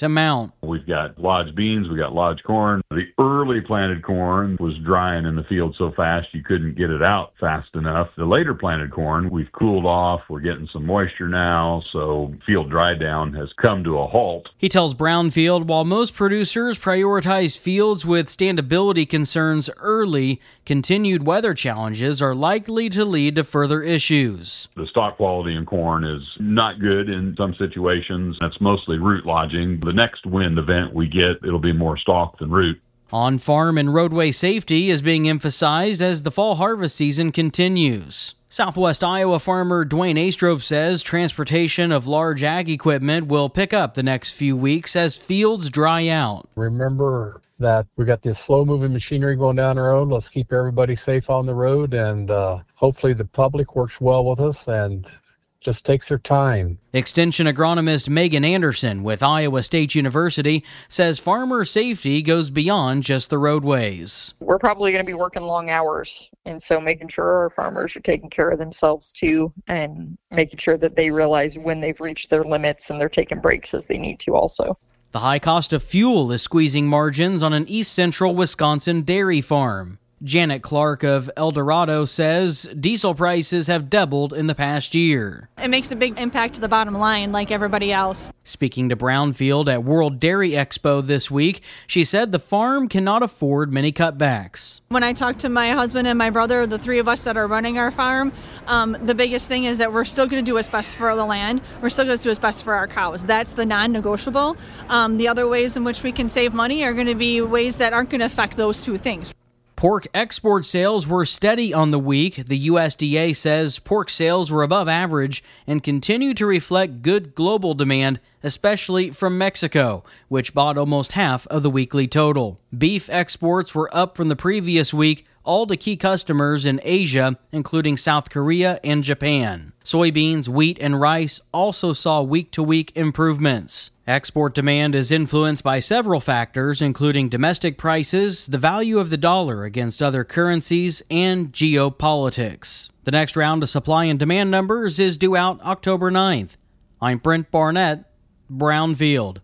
to mount. We've got lodge beans, we got lodge corn. The early planted corn was drying in the field so fast you couldn't get it out fast enough. The later planted corn, we've cooled off. We're getting some moisture now, so field dry down has come to a halt. He tells Brownfield while most producers prioritize fields with standability concerns early, continued weather challenges are likely to lead to further issues. The stalk quality in corn is not good in some situations. That's mostly root lodging. The next wind event we get, it'll be more stalk than root. On-farm and roadway safety is being emphasized as the fall harvest season continues. Southwest Iowa farmer Dwayne Astrop says transportation of large ag equipment will pick up the next few weeks as fields dry out. Remember that we got this slow-moving machinery going down the road. Let's keep everybody safe on the road, and hopefully the public works well with us and just takes their time. Extension agronomist Megan Anderson with Iowa State University says farmer safety goes beyond just the roadways. We're probably going to be working long hours, and so making sure our farmers are taking care of themselves too, and making sure that they realize when they've reached their limits and they're taking breaks as they need to also. The high cost of fuel is squeezing margins on an east central Wisconsin dairy farm. Janet Clark of El Dorado says diesel prices have doubled in the past year. It makes a big impact to the bottom line like everybody else. Speaking to Brownfield at World Dairy Expo this week, she said the farm cannot afford many cutbacks. When I talk to my husband and my brother, the three of us that are running our farm, the biggest thing is that we're still going to do what's best for the land. We're still going to do what's best for our cows. That's the non-negotiable. The other ways in which we can save money are going to be ways that aren't going to affect those two things. Pork export sales were steady on the week. The USDA says pork sales were above average and continue to reflect good global demand, especially from Mexico, which bought almost half of the weekly total. Beef exports were up from the previous week, all to key customers in Asia, including South Korea and Japan. Soybeans, wheat, and rice also saw week-to-week improvements. Export demand is influenced by several factors, including domestic prices, the value of the dollar against other currencies, and geopolitics. The next round of supply and demand numbers is due out October 9th. I'm Brent Barnett, Brownfield.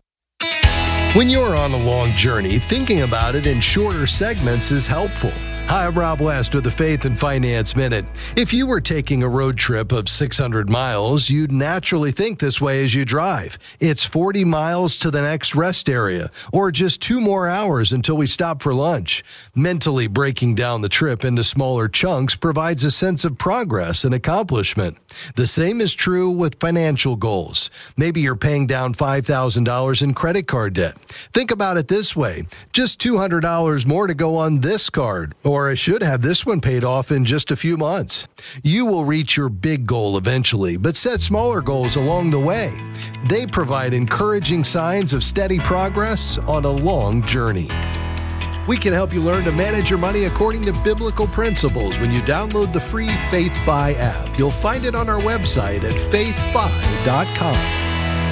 When you're on a long journey, thinking about it in shorter segments is helpful. Hi, I'm Rob West with the Faith and Finance Minute. If you were taking a road trip of 600 miles, you'd naturally think this way as you drive. It's 40 miles to the next rest area, or just 2 more hours until we stop for lunch. Mentally breaking down the trip into smaller chunks provides a sense of progress and accomplishment. The same is true with financial goals. Maybe you're paying down $5,000 in credit card debt. Think about it this way: just $200 more to go on this card, or I should have this one paid off in just a few months. You will reach your big goal eventually, but set smaller goals along the way. They provide encouraging signs of steady progress on a long journey. We can help you learn to manage your money according to biblical principles when you download the free FaithFi app. You'll find it on our website at faithfi.com.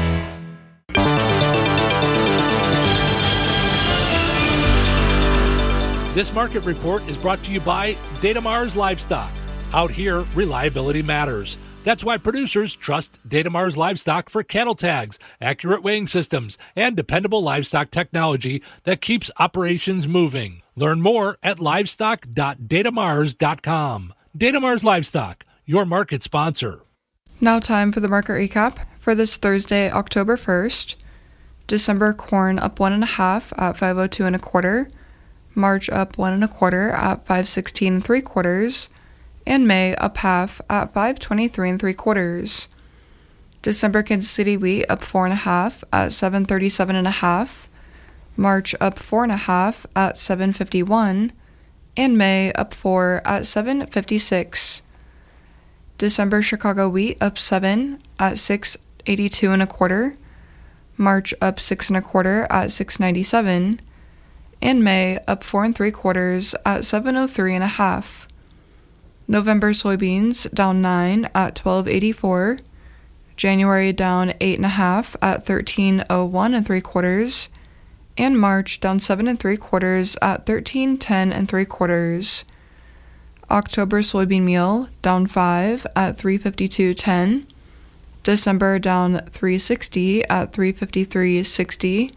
This market report is brought to you by Datamars Livestock. Out here, reliability matters. That's why producers trust Datamars Livestock for cattle tags, accurate weighing systems, and dependable livestock technology that keeps operations moving. Learn more at livestock.datamars.com. Datamars Livestock, your market sponsor. Now time for the market recap for this Thursday, October 1st. December corn up 1.5 at 502 1/4. March up 1 1/4 at 516 3/4, and May up half at 523 3/4. December Kansas City wheat up 4.5 at 737 1/2. March up 4.5 at 751, and May up 4 at 756. December Chicago wheat up 7 at 682 1/4. March up 6 1/4 at 697. And May up 4 3/4 at 703 1/2. November soybeans down 9 at 1284. January down 8.5 at 1301 3/4, and March down 7 3/4 at 1310 3/4. October soybean meal down 5 at 352.10. December down 360 at 353.60.